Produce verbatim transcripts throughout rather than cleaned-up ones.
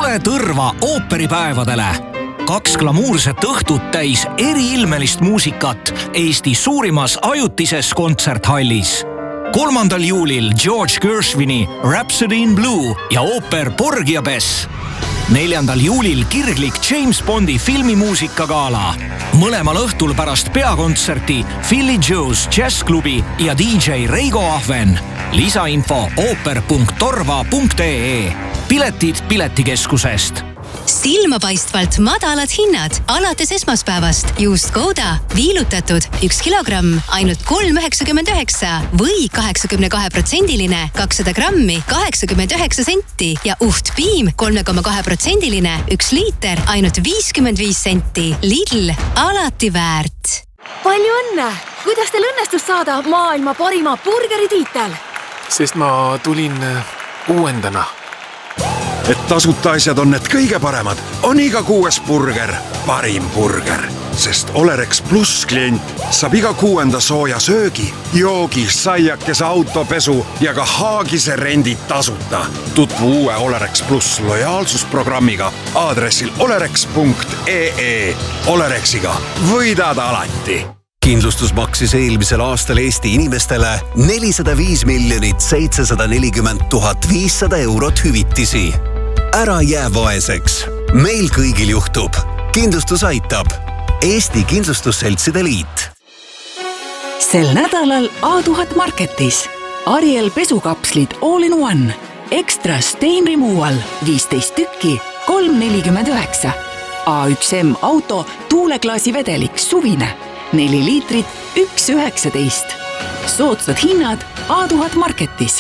Tule Tõrva ooperipäevadele. Kaks glamuurset õhtut täis eriilmelist muusikat Eesti suurimas ajutises kontserthallis. kolmandal juulil George Gershwini Rhapsody in Blue ja ooper Porgy ja Bess. neljandal juulil kirglik James Bondi filmimuusikagala. Mõlemal õhtul pärast peakontserti Philly Joe's Jazzklubi ja D J Reigo Ahven. Lisainfo ooper punkt torva punkt ee. Piletid Piletikeskusest. Silmapaistvalt madalad hinnad alates esmaspäevast. Juust Gouda viilutatud üks kilogramm ainult kolm üheksakümmend üheksa või kaheksakümne kahe protsendiline kakssada grammi kaheksakümmend üheksa senti ja Uht piim kolme koma kahe protsendiline üks liiter ainult viiskümmend viis senti. Lidl, alati väärt. Palju õnne! Kuidas teil õnnestus saada maailma parima burgeritiitel? Sest ma tulin uuendana. Et tasuta asjad on need kõige paremad, on iga kuues burger parim burger. Sest Olerex Plus klient saab iga kuuenda sooja söögi, joogi, saiakese autopesu ja ka haagise rendid tasuta. Tutvu uue Olerex Plus lojaalsusprogrammiga aadressil olerex punkt ee. Olerexiga võidad alati. Kindlustus maksis eelmisel aastal Eesti inimestele nelisada viis miljonit seitsesada nelikümmend tuhat viissada eurot hüvitisi. Ära jää vaeseks. Meil kõigil juhtub. Kindlustus aitab. Eesti Kindlustusseltside Liit. Sel nädalal A tuhat Marketis. Ariel pesukapslid all in one. Extra stain removal viisteist tükki kolm nelikümmend üheksa. A üks M auto tuuleklaasi vedelik suvine neli liitrit üks üheksateist. Soodsad hinnad A tuhat Marketis.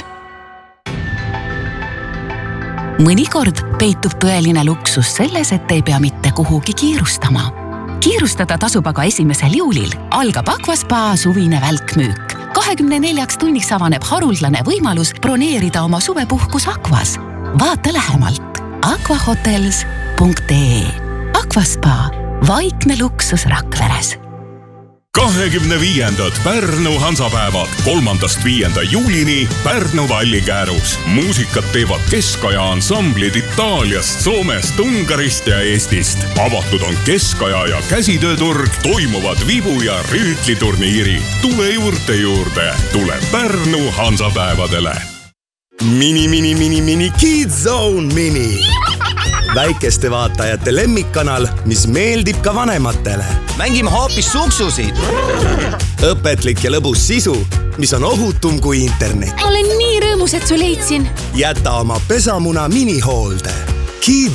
Mõnikord peitub tõeline luksus selles, et ei pea mitte kuhugi kiirustama. Kiirustada tasub aga esimesel juulil. Algab Aquaspa suvine välkmüük. kahekümne neljaks tunniks avaneb haruldane võimalus broneerida oma suvepuhkus Aquas. Vaata lähemalt aquahotels punkt ee. Aquaspa, vaikne luksus Rakveres. kahekümne viiendad Pärnu Hansapäevad kolmandast viienda juulini Pärnu Vallikäärus. Muusikat teevad keskaja ansamblid Itaaliast, Soomest, Ungarist ja Eestist. Avatud on keskaja ja käsitööturg, toimuvad vibu- ja rüütliturniiri. Tule juurde juurde, tule Pärnu Hansapäevadele. Mini, mini, mini, mini, Kids Zone Mini. Väikeste vaatajate lemmikkanal, mis meeldib ka vanematele. Mängime hoopis suksusid. Õpetlik ja lõbus sisu, mis on ohutum kui internet. Olen nii rõõmus, et su leidsin. Jäta oma pesamuna minihoolde. Kids